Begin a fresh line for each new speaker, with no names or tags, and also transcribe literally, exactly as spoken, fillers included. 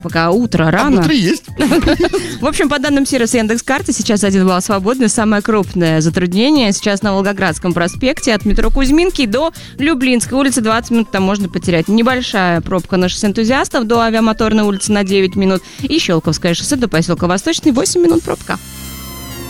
Пока утро, рано.
А внутри есть.
В общем, по данным сервиса Яндекс.Карты, сейчас один балл свободный. Самое крупное затруднение сейчас на Волгоградском проспекте от метро Кузьминки до Люблинской улицы. двадцать минут там можно потерять. Небольшая пробка на шоссе Энтузиастов до Авиамоторной улицы на девять минут. И Щелковское шоссе до поселка Восточный восемь минут пробка.